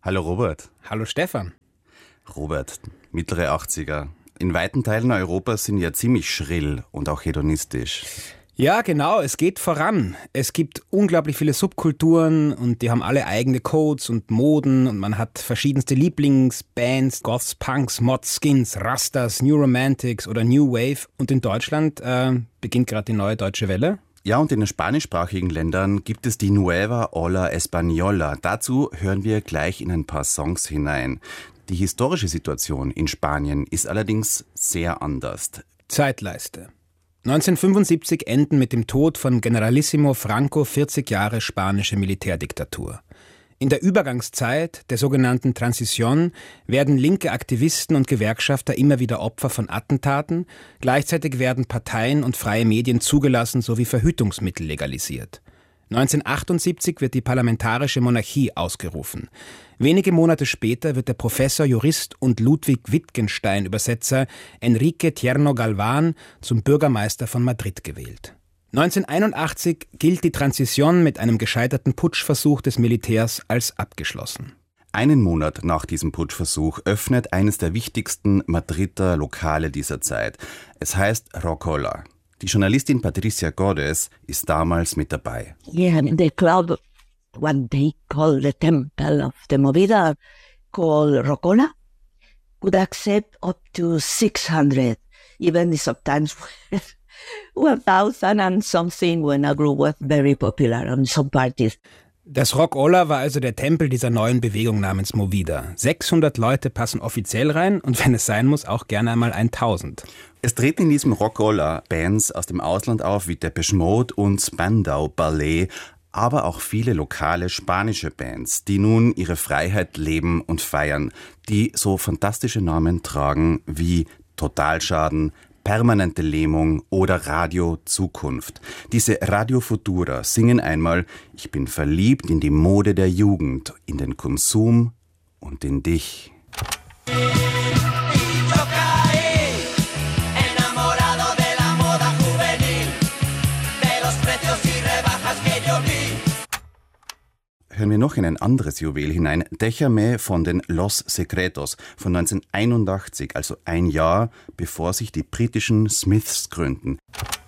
Hallo Robert. Hallo Stefan. Robert, mittlere 80er. In weiten Teilen Europas sind ja ziemlich schrill und auch hedonistisch. Ja, genau, es geht voran. Es gibt unglaublich viele Subkulturen und die haben alle eigene Codes und Moden und man hat verschiedenste Lieblingsbands, Goths, Punks, Mods, Skins, Rastas, New Romantics oder New Wave. Und in Deutschland beginnt gerade die neue deutsche Welle. Ja, und in den spanischsprachigen Ländern gibt es die Nueva Ola Española. Dazu hören wir gleich in ein paar Songs hinein. Die historische Situation in Spanien ist allerdings sehr anders. Zeitleiste. 1975 enden mit dem Tod von Generalissimo Franco 40 Jahre spanische Militärdiktatur. In der Übergangszeit, der sogenannten Transición, werden linke Aktivisten und Gewerkschafter immer wieder Opfer von Attentaten. Gleichzeitig werden Parteien und freie Medien zugelassen sowie Verhütungsmittel legalisiert. 1978 wird die parlamentarische Monarchie ausgerufen. Wenige Monate später wird der Professor, Jurist und Ludwig-Wittgenstein-Übersetzer Enrique Tierno Galván zum Bürgermeister von Madrid gewählt. 1981 gilt die Transition mit einem gescheiterten Putschversuch des Militärs als abgeschlossen. Einen Monat nach diesem Putschversuch öffnet eines der wichtigsten Madrider Lokale dieser Zeit. Es heißt Rocola. Die Journalistin Patricia Godes ist damals mit dabei. Yeah, the club, what they call the temple of the movida, called Rocola, could accept up to 600, even sometimes 1,000 and something when a group was very popular on some parties. Das Rock-Ola war also der Tempel dieser neuen Bewegung namens Movida. 600 Leute passen offiziell rein und wenn es sein muss, auch gerne einmal 1000. Es treten in diesem Rock-Ola Bands aus dem Ausland auf wie Depeche Mode und Spandau Ballet, aber auch viele lokale spanische Bands, die nun ihre Freiheit leben und feiern, die so fantastische Namen tragen wie Totalschaden, Permanente Lähmung oder Radio Zukunft. Diese Radio Futura singen einmal: Ich bin verliebt in die Mode der Jugend, in den Konsum und in dich. Hören wir noch in ein anderes Juwel hinein. Déjame von den Los Secretos von 1981, also ein Jahr bevor sich die britischen Smiths gründen.